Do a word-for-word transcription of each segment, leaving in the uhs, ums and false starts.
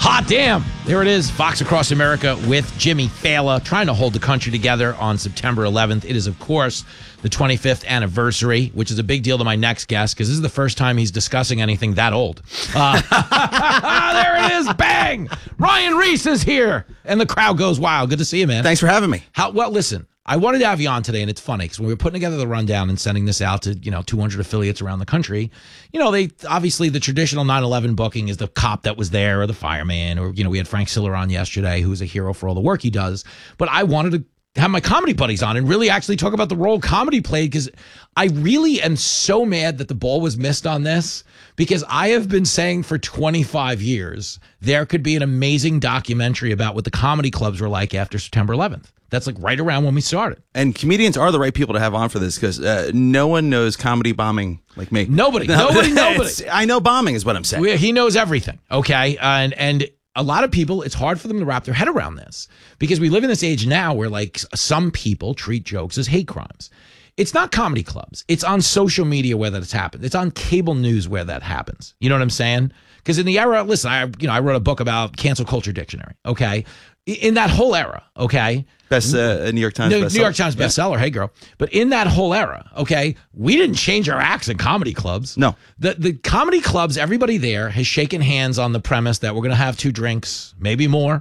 Hot damn. There it is. Fox Across America with Jimmy Fallon, trying to hold the country together on September eleventh. It is, of course, the twenty-fifth anniversary, which is a big deal to my next guest because this is the first time he's discussing anything that old. Uh, there it is. Bang. Ryan Reese is here. And the crowd goes wild. Good to see you, man. Thanks for having me. How, well, listen. I wanted to have you on today, and it's funny because when we were putting together the rundown and sending this out to, you know, two hundred affiliates around the country, you know, they obviously the traditional nine eleven booking is the cop that was there or the fireman, or, you know, we had Frank Siller on yesterday, who's a hero for all the work he does. But I wanted to have my comedy buddies on and really actually talk about the role comedy played, because I really am so mad that the ball was missed on this, because I have been saying for twenty-five years there could be an amazing documentary about what the comedy clubs were like after September eleventh. That's like right around when we started. And comedians are the right people to have on for this because uh, no one knows comedy bombing like me. Nobody, no, nobody, nobody. I know bombing is what I'm saying. We, he knows everything, okay? Uh, and and a lot of people, it's hard for them to wrap their head around this because we live in this age now where like some people treat jokes as hate crimes. It's not comedy clubs. It's on social media where that's happened. It's on cable news where that happens. You know what I'm saying? Because in the era, listen, I you know I wrote a book about cancel culture dictionary, okay? In that whole era, okay? Best uh, New York Times New, bestseller. New York Times yeah. bestseller, hey girl. But in that whole era, okay, we didn't change our acts in comedy clubs. No. The the comedy clubs, everybody there has shaken hands on the premise that we're going to have two drinks, maybe more,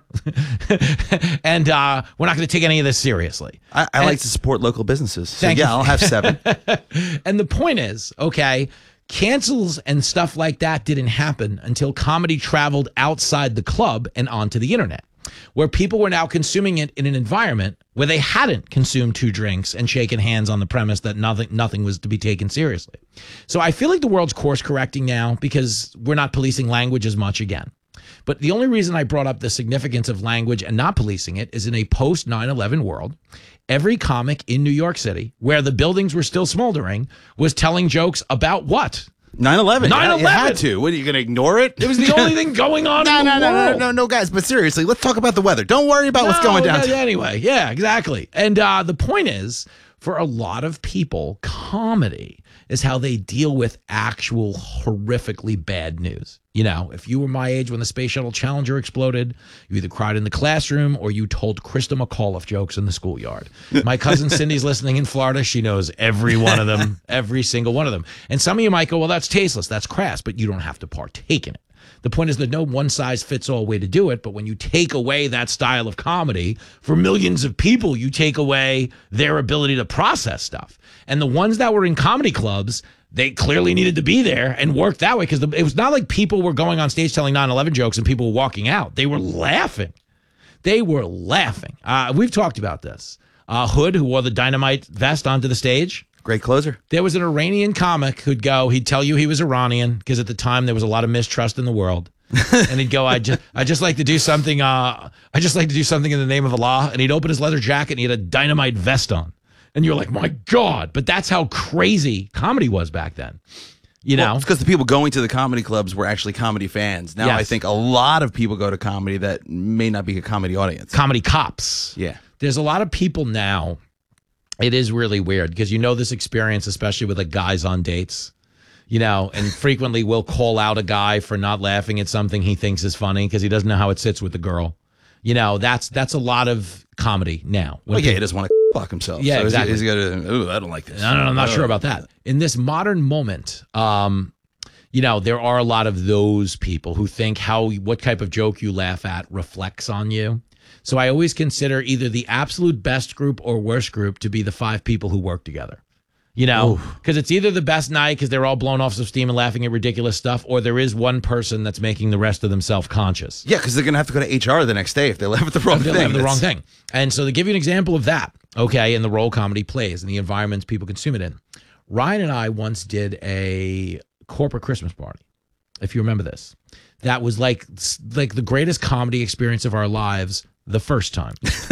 and uh, we're not going to take any of this seriously. I, I and, like to support local businesses. So thank yeah, you. I'll have seven. And the point is, okay, cancels and stuff like that didn't happen until comedy traveled outside the club and onto the internet, where people were now consuming it in an environment where they hadn't consumed two drinks and shaken hands on the premise that nothing nothing was to be taken seriously. So I feel like the world's course correcting now because we're not policing language as much again. But the only reason I brought up the significance of language and not policing it is in a post nine eleven world, every comic in New York City, where the buildings were still smoldering, was telling jokes about what? nine eleven. nine eleven. You had to. What, are you going to ignore it? It was the only thing going on no, in the no, no, world. no, no, no, guys. But seriously, let's talk about the weather. Don't worry about No, what's going down. yeah, Anyway, yeah, exactly. And uh, the point is, for a lot of people, comedy is how they deal with actual horrifically bad news. You know, if you were my age when the Space Shuttle Challenger exploded, you either cried in the classroom or you told Krista McAuliffe jokes in the schoolyard. My cousin Cindy's listening in Florida. She knows every one of them, every single one of them. And some of you might go, well, that's tasteless, that's crass, but you don't have to partake in it. The point is there's no one-size-fits-all way to do it, but when you take away that style of comedy, for millions of people, you take away their ability to process stuff. And the ones that were in comedy clubs, they clearly needed to be there and work that way, because it was not like people were going on stage telling nine eleven jokes and people were walking out. They were laughing. They were laughing. Uh, we've talked about this. Uh, Hood, who wore the dynamite vest onto the stage. Great closer. There was an Iranian comic who'd go, he'd tell you he was Iranian because at the time there was a lot of mistrust in the world. And he'd go, I just, I just like to do something. Uh, I just like to do something in the name of Allah. And he'd open his leather jacket and he had a dynamite vest on. And you're like, my God. But that's how crazy comedy was back then. You Well, know, it's because the people going to the comedy clubs were actually comedy fans. Now Yes. I think a lot of people go to comedy that may not be a comedy audience. comedy cops. Yeah. There's a lot of people now. It is really weird because you know this experience, especially with like guys on dates, you know, and frequently we'll call out a guy for not laughing at something he thinks is funny because he doesn't know how it sits with the girl. You know, that's that's a lot of comedy now. When Well, yeah, he people- doesn't want to fuck himself. Yeah, so is he- exactly. Is he going to, ooh, I don't like this. No, no, no, I'm not Oh. sure about that. In this modern moment, um, you know, there are a lot of those people who think how what type of joke you laugh at reflects on you. So I always consider either the absolute best group or worst group to be the five people who work together. You know, because it's either the best night because they're all blown off some steam and laughing at ridiculous stuff, or there is one person that's making the rest of them self-conscious. Yeah, because they're going to have to go to H R the next day if they laugh at the wrong They'll thing. have the wrong That's- thing. And so to give you an example of that, okay, in the role comedy plays and the environments people consume it in, Ryan and I once did a corporate Christmas party, if you remember this. That was like like the greatest comedy experience of our lives the first time.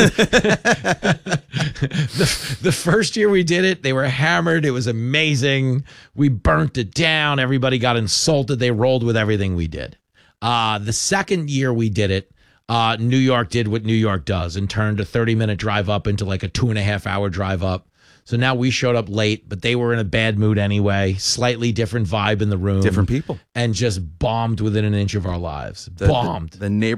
the, the first year we did it, they were hammered. It was amazing. We burnt it down. Everybody got insulted. They rolled with everything we did. Uh, the second year we did it, uh, New York did what New York does and turned a thirty minute drive up into like a two and a half hour drive up. So now we showed up late, but they were in a bad mood anyway. Slightly different vibe in the room. Different people. And just bombed within an inch of our lives. The, bombed. The, the neighbor.